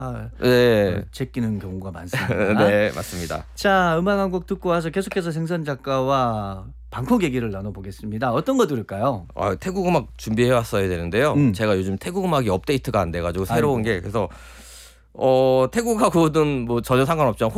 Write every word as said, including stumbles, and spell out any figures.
네. 제끼는 경우가 많습니다. 네, 맞습니다. 자, 음악 한 곡 듣고 와서 계속해서 생선 작가와 방콕 얘기를 나눠보겠습니다. 어떤 거 들을까요? 아, 태국 음악 준비해 왔어야 되는데요. 음. 제가 요즘 태국 음악이 업데이트가 안 돼가지고 새로운 아이고. 게 그래서 어 태국하고는 뭐 전혀 상관없지만